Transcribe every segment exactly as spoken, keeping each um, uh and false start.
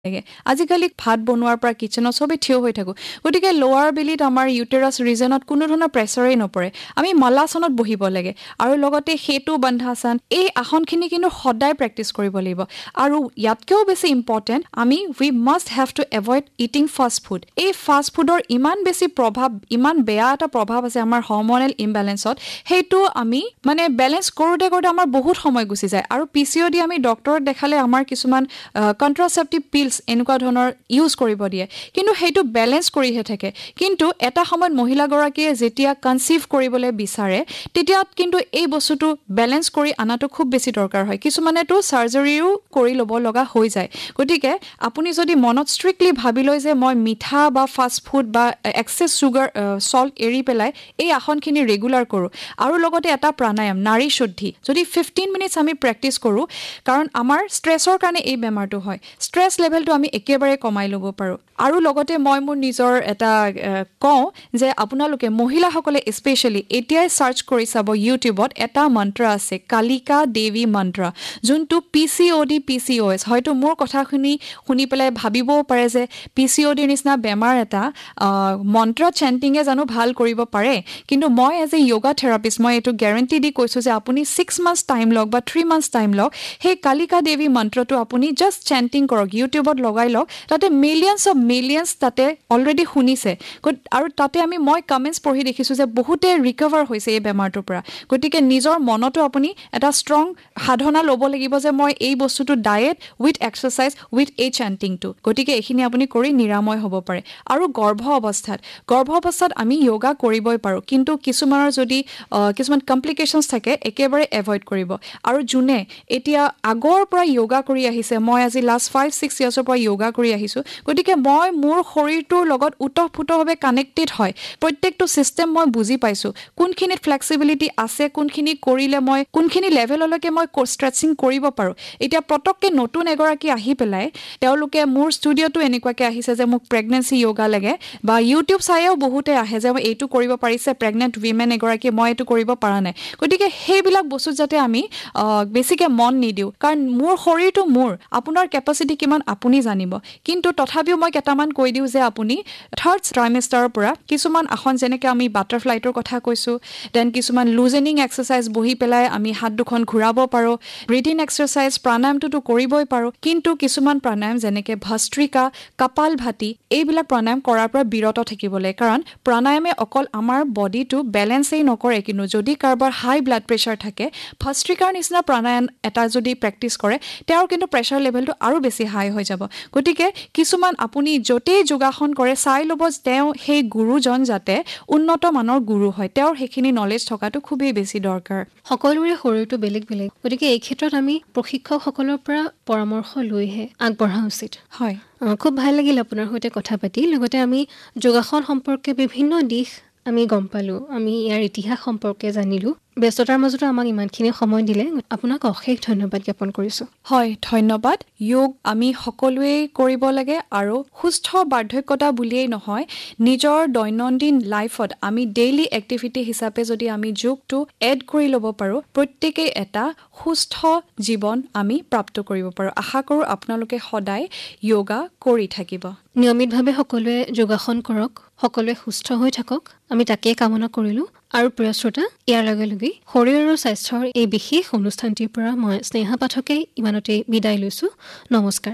আজিকালি ভাত বনোৱাৰ পৰা কিচেনত সবে থিয় হৈ থাকো গতিকে লোৱাৰ বেলিত আমাৰ ইউটেৰাছ ৰিজনত কোনো ধৰণৰ প্ৰেছাৰেই নপৰে আমি মালাসনত বহিব লাগে আৰু লগতে হেতু বন্ধাসন এই আসনখিনি কিন্তু সদায় প্ৰেক্টিস কৰিব লাগিব আৰু ইয়াতকেও বেছি ইম্পৰ্টেন্ট আমি উই must have to avoid eating fast food এই ফাষ্ট ফুডৰ ইমান বেছি প্ৰভাৱ ইমান বেয়া এটা প্ৰভাৱ আছে আমাৰ হৰমোনাল ইমবেলেন্সত হেতু আমি মানে বেলেন্স কৰোতে কৰোতে আমাৰ বহুত সময় গুচি যায় আৰু পিচিঅডি আমি ডক্টৰক দেখালে আমাৰ কিছুমান কন্ট্ৰাসেপ্টিভ পিলছ এনেকুৱা ধৰণৰ ইউজ কৰিব দিয়ে কিন্তু হেতু বেলেন্স কৰিহে থাকে কিন্তু এটা সময়ত মহিলাগৰাকীয়ে যেতিয়া কনসিভ কৰিবলৈ বিচাৰে তেতিয়া কিন্তু এই বস্তুটো বেলেন্স কৰি আনাটো খুব বেছি দৰকাৰ হয় কিছুমানেটো সাৰ্জাৰীও কৰি ল'ব লগা হৈ যায় গতিকে আপুনি যদি মনত স্ট্ৰিক্টলি ভাবি লয় যে মই মিঠা বা ফাষ্ট ফুড বা এক্সেস সুগাৰ সল্ট এৰি পেলাই এই আসনখিনি ৰেগুলাৰ কৰো আৰু লগতে এটা প্ৰাণায়াম নাৰী শুদ্ধি যদি ফিফটিন মিনিটস আমি প্ৰেক্টিস কৰো কাৰণ আমাৰ ষ্ট্ৰেছৰ কাৰণে এই বেমাৰটো হয় ষ্ট্ৰেছ লেভেলটো আমি একেবাৰে কমাই ল'ব পাৰো আৰু লগতে মই মোৰ নিজৰ এটা কওঁ যে আপোনালোকে মহিলাসকলে স্পেশালি এতিয়াই সাৰ্চ কৰি চাব ইউটিউবত এটা মন্ত্ৰ আছে কালিকা দেৱী মন্ত্ৰ যোনটো পিচিঅডি পিচিঅএছ হয়তো মোৰ কথা শুনি শুনি পেলাই ভাবিবও পাৰে যে পিচিঅডিৰ নিচিনা বেমাৰ এটা মন্ত্ৰ চেন্টিংয়ে জানো ভাল কৰিব পাৰে কিন্তু মই এজ এ যোগা থেৰাপিষ্ট মই এটো গ্যাৰান্টি দি কৈছো যে আপুনি ছিক্স মান্থস টাইম লওক বা থ্ৰী মান্থস টাইম লওক সেই কালিকা দেৱী মন্ত্ৰটো আপুনি জাস্ট চেন্টিং কৰক ইউটিউবত লগাই লওক তাতে মিলিয়নছ অফ মিলিয়নছ তাতে অলৰেডি শুনিছে আৰু তাতে আমি মই কমেন্টস পঢ়ি দেখিছো যে বহুতে ৰিকভাৰ হৈছে এই বেমাৰটোৰ পৰা গতিকে নিজৰ মনতো আপুনি এটা ষ্ট্ৰং সাধনা ল'ব লাগিব যে মই এই বস্তুটো ডায়েট উইথ এক্সাৰসাইজ উইথ এই চেন্টিংটো গতিকে এইখিনি আপুনি কৰি নিৰাময় হ'ব পাৰে আৰু গৰ্ভ অৱস্থাত গৰ্ভ অৱস্থাত আমি যোগা কৰিবই পাৰো কিন্তু কিছুমানৰ যদি কিছুমান কমপ্লিকেশনছ থাকে একেবাৰে এভয়েড কৰিব আৰু জুনে এতিয়া আগৰ পৰা যোগা কৰি আহিছে মই আজি লাষ্ট ফাইভ ছিক্স ইয়াৰ্ছৰ পৰা যোগা কৰি আহিছো গতিকে মই মোৰ শৰীৰটোৰ লগত উতঃপুতভাৱে কানেক্টেড হয় প্ৰত্যেকটো সিস্টেম মই বুজি পাইছো কোনখিনিত ফ্লেক্সিবিলিটি আছে কোনখিনি কৰিলে মই কোনখিনি লেভেললৈকে মই ষ্ট্ৰেচিং কৰিব পাৰো এতিয়া পটককে নতুন এগৰাকী আহি পেলাই তেওঁলোকে মোৰ ষ্টুডিওটো এনেকুৱাকে আহিছে যে মোক প্ৰেগনেন্সি যোগা লাগে বা ইউটিউব চাইও বহুতে আহে যে মই এইটো কৰিব পাৰিছে প্ৰেগনেন্ট উইমেন এগৰাকী মই এইটো কৰিব পৰা নাই গতিকে সেইবিলাক বস্তু যাতে আমি বেছিকে মন নিদিও কাৰণ মোৰ শৰীৰটো মোৰ আপোনাৰ কেপাসিটি কিমান আপুনি জানিব কিন্তু তথাপিও মই কেটামান কৈ দিও যে আপুনি থাৰ্ড ট্ৰাইমেষ্টাৰৰ পৰা কিছুমান আসন যেনেকৈ আমি বাটাৰফ্লাইটোৰ কথা কৈছো দেন কিছুমান লুজেনিং এক্সাৰসাইজ বহি পেলাই আমি হাত দুখন ঘূৰাব পাৰো ব্ৰিথিং এক্সাৰসাইজ প্ৰাণায়ামটো কৰিবই পাৰো কিন্তু কিছুমান প্ৰাণায়াম যেনেকৈ ভস্ত্ৰিকা কপালভাতি এইবিলাক প্ৰাণায়াম কৰাৰ পৰা বিৰত থাকিবলৈ কাৰণ প্ৰাণায়ামে অকল আমাৰ বডিটো বেলেন্সেই নকৰে কিন্তু যদি কাৰোবাৰ হাই ব্লাড প্ৰেছাৰ থাকে ভস্ত্ৰিকাৰ নিচিনা প্ৰাণায়াম এটা যদি প্ৰেক্টিস কৰে তেওঁৰ কিন্তু প্ৰেছাৰ লেভেলটো আৰু বেছি হাই হৈ যাব গতিকে কিছুমান আপুনি যতেই যোগাসন কৰে চাই ল'ব তেওঁ সেই গুৰুজন যাতে উন্নত মানৰ গুৰু হয় তেওঁৰ সেইখিনি নলেজ থকাটো খুবেই বেছি দৰকাৰ সকলোৰে শৰীৰটো বেলেগ বেলেগ গতিকে এই ক্ষেত্ৰত আমি প্ৰশিক্ষকসকলৰ পৰা পৰামৰ্শ লৈহে আগবঢ়া উচিত হয় খুব ভাল লাগিল আপোনাৰ সৈতে কথা পাতি লগতে আমি যোগাসন সম্পৰ্কে বিভিন্ন দিশ আমি গম পালো আমি ইয়াৰ ইতিহাস সম্পৰ্কে জানিলো ব্যস্ততাৰ মাজতো আমাক ইমানখিনি সময় দিলে আপোনাক অশেষ ধন্যবাদ জ্ঞাপন কৰিছো হয় ধন্যবাদ যোগ আমি সকলোৱে কৰিব লাগে আৰু সুস্থ বাৰ্ধক্যতা বুলিয়েই নহয় নিজৰ দৈনন্দিন লাইফত আমি ডেইলি এক্টিভিটি হিচাপে যদি আমি যোগটো এড কৰি ল'ব পাৰো প্ৰত্যেকই এটা সুস্থ জীৱন আমি প্ৰাপ্ত কৰিব পাৰো আশা কৰো আপোনালোকে সদায় যোগা কৰি থাকিব নিয়মিতভাৱে সকলোৱে যোগাসন কৰক সকলোৱে সুস্থ হৈ থাকক আমি তাকেই কামনা কৰিলো আৰু প্ৰিয় শ্ৰোতা ইয়াৰ লগে লগে শৰীৰ আৰু স্বাস্থ্যৰ এই বিশেষ অনুষ্ঠানটিৰ পৰা মই স্নেহা পাঠকে ইমানতে বিদায় লৈছো নমস্কাৰ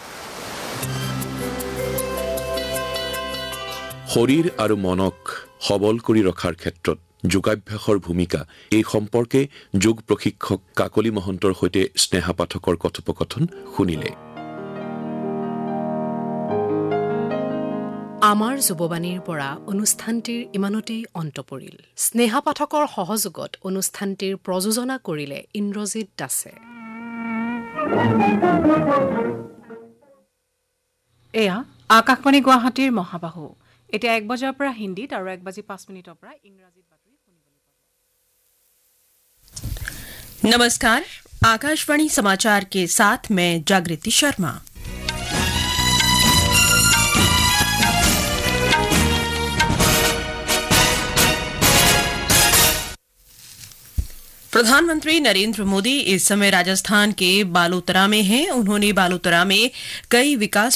শৰীৰ আৰু মনক সবল কৰি ৰখাৰ ক্ষেত্ৰত যোগাভ্যাসৰ ভূমিকা এই সম্পৰ্কে যোগ প্ৰশিক্ষক কাকলি মহন্তৰ সৈতে স্নেহা পাঠকৰ কথোপকথন শুনিলে আমাৰ যুৱবাণীৰ পৰা অনুষ্ঠানটিৰ ইমানতেই অন্ত পৰিল স্নেহা পাঠকৰ সহযোগত অনুষ্ঠানটিৰ প্ৰযোজনা কৰিলে ইন্দ্ৰজিৎ দাসে এয়া আকাশবাণী গুৱাহাটীৰ মহাবাহু এতিয়া এক বজাৰ পৰা হিন্দীত আৰু এক বাজি পাঁচ মিনিটৰ পৰা ইংৰাজীত বাতৰি শুনিবলৈ পাব नमस्कार आकाशवाणी समाचार के साथ मैं जागृति शर्मा प्रधानमंत्री नरेंद्र मोदी इस समय राजस्थान के बालोतरा में हैं। उन्होंने बालोतरा में कई विकास